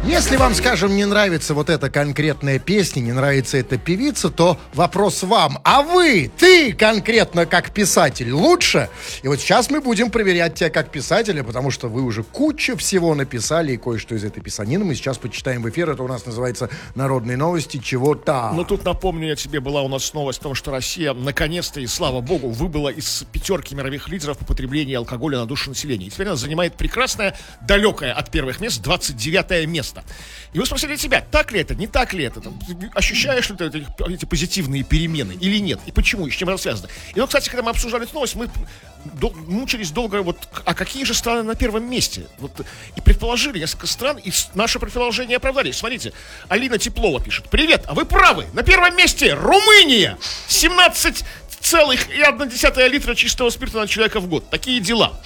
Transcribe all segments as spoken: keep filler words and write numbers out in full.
Если вам, скажем, не нравится вот эта конкретная песня, не нравится эта певица, то вопрос вам. А вы, ты конкретно как писатель лучше? И вот сейчас мы будем проверять тебя как писателя, потому что вы уже кучу всего написали, и кое-что из этой писанины мы сейчас почитаем в эфир. Это у нас называется «Народные новости чего-то». Ну тут напомню я тебе, была у нас новость о том, что Россия наконец-то, и слава богу, выбыла из пятерки мировых лидеров по потреблению алкоголя на душу населения. И теперь она занимает прекрасное, далекое от первых мест, двадцать девятое место. И вы спросили себя, так ли это, не так ли это? Там, ощущаешь ли ты эти, эти позитивные перемены или нет? И почему, и с чем это связано? И вот, кстати, когда мы обсуждали эту новость, мы дол- мучились долго, вот, а какие же страны на первом месте? Вот, и предположили несколько стран, и наше предположение оправдались. Смотрите, Алина Теплова пишет. Привет, а вы правы, на первом месте Румыния! семнадцать целых одна десятая литра чистого спирта на человека в год. Такие дела.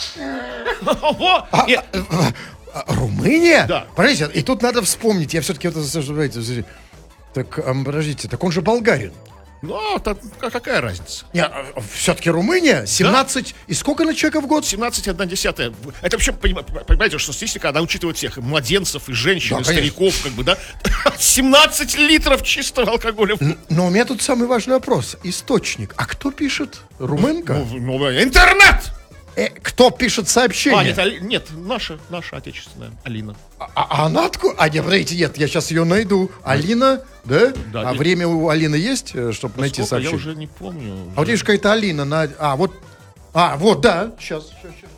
Румыния? Да. Подождите, и тут надо вспомнить, я все-таки это... Так, подождите, так он же болгарин. Ну, так, какая разница? Нет, все-таки Румыния семнадцать, да? И сколько на человека в год? семнадцать одна десятая. Это вообще, понимаете, что статистика, она учитывает всех, и младенцев, и женщин, да, и стариков, как бы, да? семнадцать литров чистого алкоголя. Но у меня тут самый важный вопрос. Источник. А кто пишет? Румынка? Ну, ну, интернет! Э, кто пишет сообщение? А, нет, Али... нет, наша, наша отечественная, Алина. А, а она откуда? А, нет, подождите, нет, я сейчас ее найду. Алина, да? Да, а и... время у Алины есть, чтобы найти сколько? сообщение? Я уже не помню. Уже... А вот видишь, какая-то Алина на... А, вот... А, вот, да. Сейчас, сейчас, сейчас.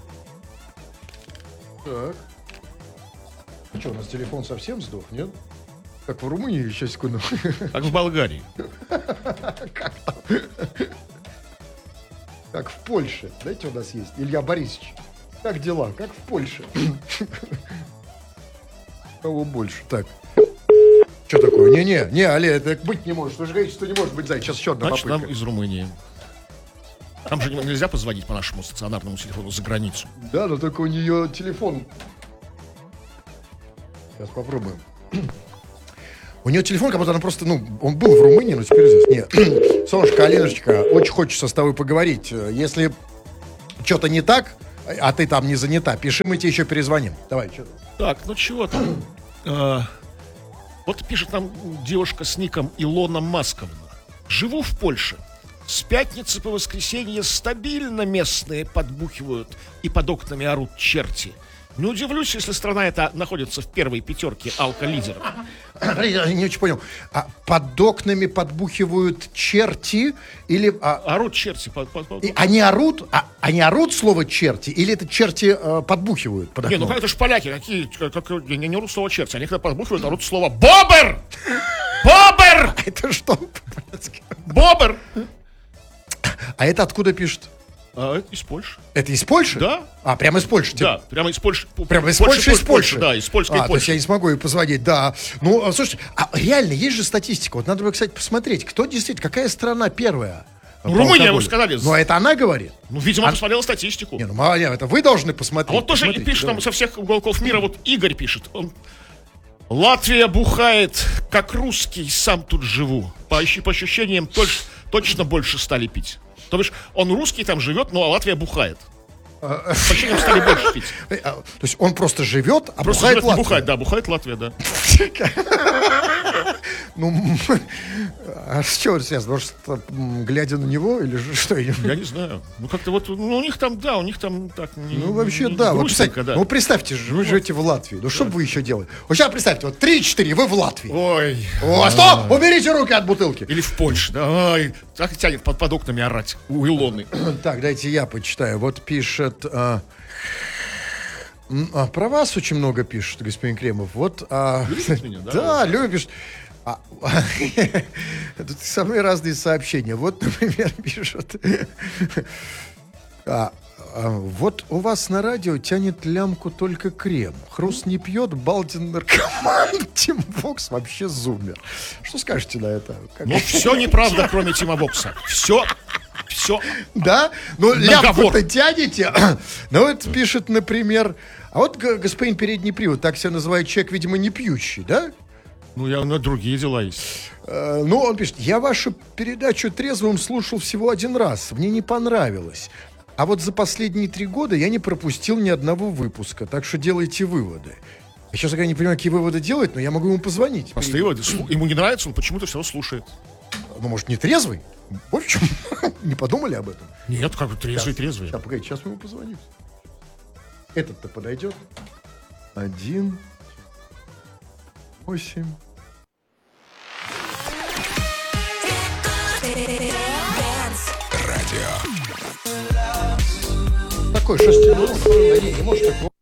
Так. А что, у нас телефон совсем сдох, нет? Как в Румынии, сейчас, секунду. Как в Болгарии. Как там? Как в Польше. Знаете, у нас есть Илья Борисович. Как дела? Как в Польше. Кого больше? Так. Что такое? Не-не, не, Али, это быть не может. Вы же говорите, что не может быть, зай. Сейчас еще одна Значит, попытка. нам из Румынии. Там же нельзя позвонить по нашему стационарному телефону за границу. Да, но только у нее телефон. Сейчас попробуем. У нее телефон, как будто она просто, ну, он был в Румынии, но теперь здесь. Нет. Солнышко, Алиночка, очень хочется с тобой поговорить. Если что-то не так, а ты там не занята, пиши, мы тебе еще перезвоним. Давай, что-то. Так, ну чего там? А, вот пишет нам девушка с ником Илона Масковна. Живу в Польше. С пятницы по воскресенье стабильно местные подбухивают и под окнами орут черти. Не удивлюсь, если страна эта находится в первой пятерке алколидеров. Я не очень понял. А под окнами подбухивают черти или... А... Орут черти. Под, под, под... И они орут? А, они орут слово черти? Или это черти э, подбухивают под окном? Не, ну это же поляки. Какие, как, как, не, не орут слово черти. Они когда подбухивают, орут слово бобер! Бобер! Это что? Бобер! А это откуда пишут? А, это из Польши. Это из Польши? Да. А, прямо из Польши? Да, прямо из Польши. Прямо из Польши, из Польши? Да, из польской а, Польши. То есть я не смогу ей позвонить, да. Ну, слушайте, а реально, есть же статистика. Вот надо бы, кстати, посмотреть, кто действительно, какая страна первая? Ну, Румыния, вы сказали. Но это она говорит? Ну, видимо, а... посмотрела статистику. Не, ну, молодец, это вы должны посмотреть. А вот тоже пишет нам со всех уголков мира, вот Игорь пишет. Он... Латвия бухает, как русский, сам тут живу. По, по ощущениям, точ, точно больше стали пить. То бишь, он русский там живет, но Латвия бухает. Почему стали больше пить? То есть он просто живет, а просто бухает живет, Латвия? Бухает, да, бухает Латвия, да. Ну, а с чего это связано? Может, глядя на него или что? Я не знаю. Ну, как-то вот, ну, у них там, да, у них там так... Не, ну, вообще, не, да. Вот грустненько, представьте, да. ну, представьте же, вы живете в Латвии. Ну, что бы вы еще делали? Вот сейчас представьте, вот три-четыре, вы в Латвии. Ой. О, а что? Уберите руки от бутылки. Или в Польше, да. Ой, так тянет под, под окнами орать у Илоны. Так, дайте я почитаю. Вот пишет... А... А, про вас очень много пишут, господин Кремов. Вот, а... Любит меня, да? Да, любишь. А, тут самые разные сообщения. Вот, например, пишут. А, а, вот у вас на радио тянет лямку только крем. Хруст не пьет, Балдин наркоман. Тим Вокс вообще зумер. Что скажете на это? Как... Ну, все неправда, кроме Тима Вокса. Все. Все. Да? Ну, лямку-то тянете. Ну, вот пишет, например... А вот господин передний привод, так себя называет человек, видимо, не пьющий, да? Ну, я, у меня другие дела есть. Э, ну, он пишет, я вашу передачу трезвым слушал всего один раз, мне не понравилось. А вот за последние три года я не пропустил ни одного выпуска, так что делайте выводы. Я сейчас не понимаю, какие выводы делать, но я могу ему позвонить. Просто его, ему не нравится, он почему-то все слушает. Ну, может, не трезвый? Вот в чем. Не подумали об этом? Нет, как бы трезвый, Сейчас, трезвый. Сейчас, погоди, сейчас мы ему позвоним. Этот-то подойдет? Один, восемь. Такой шестиногий, не может такого.